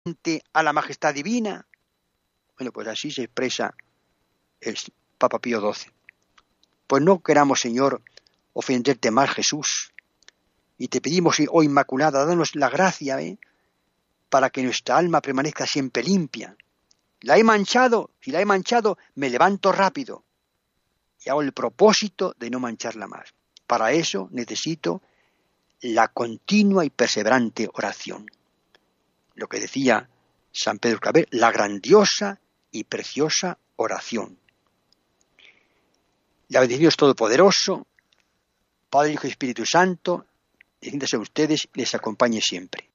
a la majestad divina. Bueno, pues así se expresa el Papa Pío XII. Pues no queramos, Señor, ofenderte más, Jesús, y te pedimos, oh Inmaculada, danos la gracia, para que nuestra alma permanezca siempre limpia. La he manchado, si la he manchado, me levanto rápido y hago el propósito de no mancharla más. Para eso necesito la continua y perseverante oración. Lo que decía San Pedro Claver, la grandiosa y preciosa oración. La bendición de Dios Todopoderoso, Padre, Hijo y Espíritu Santo, desciéndase a ustedes y les acompañe siempre.